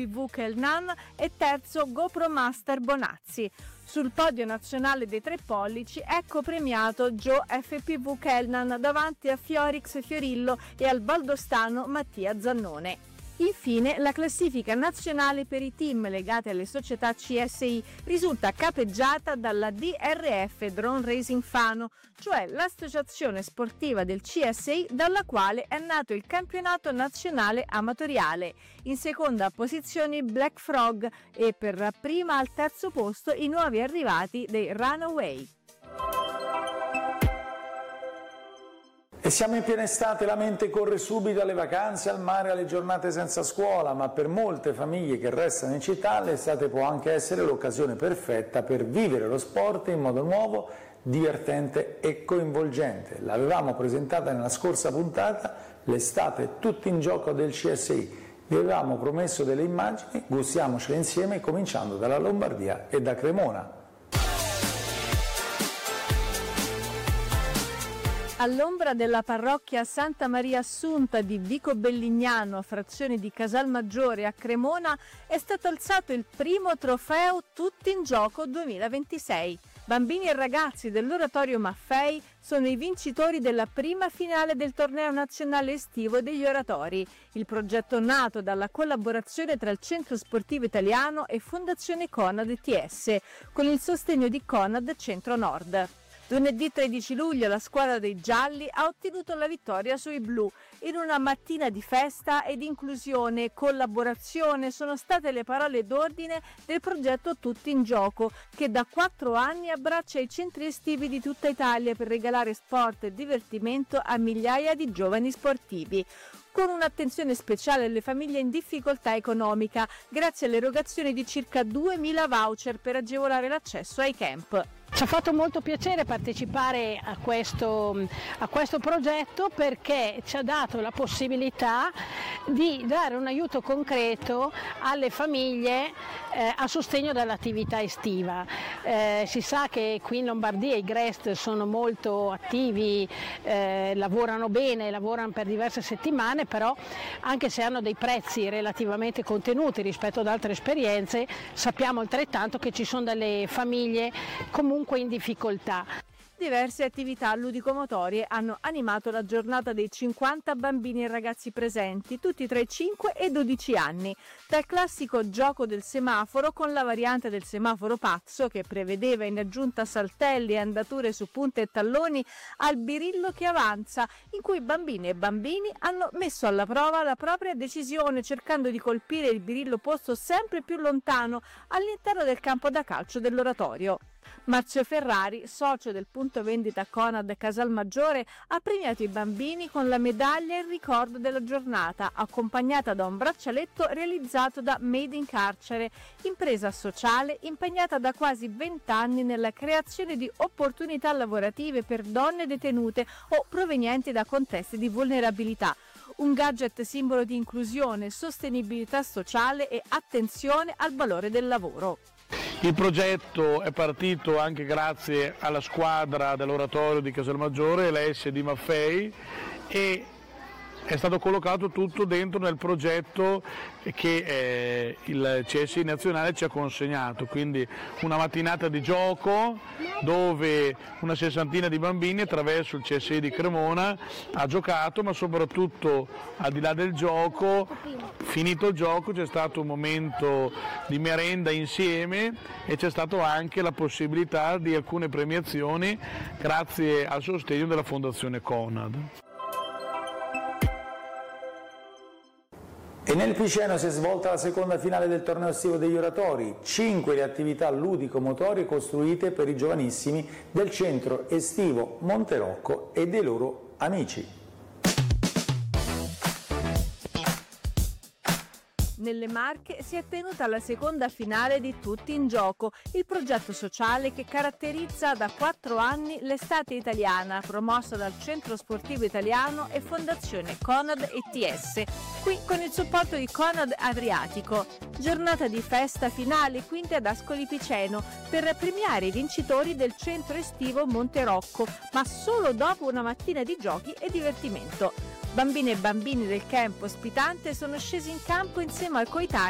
FPV Kelnan e terzo GoPro Master Bonazzi. Sul podio nazionale dei 3 pollici ecco premiato Joe FPV Kelnan davanti a Fiorix Fiorillo e al valdostano Mattia Zannone. Infine, la classifica nazionale per i team legati alle società CSI risulta capeggiata dalla DRF Drone Racing Fano, cioè l'associazione sportiva del CSI dalla quale è nato il campionato nazionale amatoriale. In seconda posizione Black Frog e per prima al terzo posto i nuovi arrivati dei Runaway. E siamo in piena estate, la mente corre subito alle vacanze, al mare, alle giornate senza scuola, ma per molte famiglie che restano in città l'estate può anche essere l'occasione perfetta per vivere lo sport in modo nuovo, divertente e coinvolgente. L'avevamo presentata nella scorsa puntata, l'estate tutti in gioco del CSI. Vi avevamo promesso delle immagini, gustiamocele insieme cominciando dalla Lombardia e da Cremona. All'ombra della parrocchia Santa Maria Assunta di Vico Bellignano, frazione di Casalmaggiore a Cremona, è stato alzato il primo trofeo Tutti in Gioco 2026. Bambini e ragazzi dell'Oratorio Maffei sono i vincitori della prima finale del torneo nazionale estivo degli oratori, il progetto nato dalla collaborazione tra il Centro Sportivo Italiano e Fondazione Conad ETS, con il sostegno di Conad Centro Nord. Lunedì 13 luglio la squadra dei gialli ha ottenuto la vittoria sui blu. In una mattina di festa ed inclusione e collaborazione sono state le parole d'ordine del progetto Tutti in Gioco, che da 4 anni abbraccia i centri estivi di tutta Italia per regalare sport e divertimento a migliaia di giovani sportivi, con un'attenzione speciale alle famiglie in difficoltà economica, grazie all'erogazione di circa 2.000 voucher per agevolare l'accesso ai camp. Ci ha fatto molto piacere partecipare a questo progetto perché ci ha dato la possibilità di dare un aiuto concreto alle famiglie a sostegno dell'attività estiva. Si sa che qui in Lombardia i GREST sono molto attivi, lavorano bene, lavorano per diverse settimane, però anche se hanno dei prezzi relativamente contenuti rispetto ad altre esperienze, sappiamo altrettanto che ci sono delle famiglie comunque in difficoltà. Diverse attività ludico-motorie hanno animato la giornata dei 50 bambini e ragazzi presenti, tutti tra i 5 e i 12 anni. Dal classico gioco del semaforo con la variante del semaforo pazzo che prevedeva in aggiunta saltelli e andature su punte e talloni al birillo che avanza, in cui bambine e bambini hanno messo alla prova la propria decisione cercando di colpire il birillo posto sempre più lontano all'interno del campo da calcio dell'oratorio. Marzio Ferrari, socio del punto vendita Conad Casalmaggiore, ha premiato i bambini con la medaglia in ricordo della giornata, accompagnata da un braccialetto realizzato da Made in Carcere, impresa sociale impegnata da quasi 20 anni nella creazione di opportunità lavorative per donne detenute o provenienti da contesti di vulnerabilità. Un gadget simbolo di inclusione, sostenibilità sociale e attenzione al valore del lavoro. Il progetto è partito anche grazie alla squadra dell'Oratorio di Casalmaggiore, l'S di Maffei, e è stato collocato tutto dentro nel progetto che il CSI nazionale ci ha consegnato, quindi una mattinata di gioco dove una sessantina di bambini attraverso il CSI di Cremona ha giocato, ma soprattutto al di là del gioco, finito il gioco c'è stato un momento di merenda insieme e c'è stata anche la possibilità di alcune premiazioni grazie al sostegno della Fondazione Conad. E nel Piceno si è svolta la seconda finale del torneo estivo degli oratori, 5 le attività ludico-motorie costruite per i giovanissimi del centro estivo Monterocco e dei loro amici. Nelle Marche si è tenuta la seconda finale di Tutti in Gioco, il progetto sociale che caratterizza da 4 anni l'estate italiana, promossa dal Centro Sportivo Italiano e Fondazione Conad ETS, qui con il supporto di Conad Adriatico. Giornata di festa finale quindi ad Ascoli Piceno per premiare i vincitori del centro estivo Monterocco, ma solo dopo una mattina di giochi e divertimento. Bambine e bambini del camp ospitante sono scesi in campo insieme al coetaneo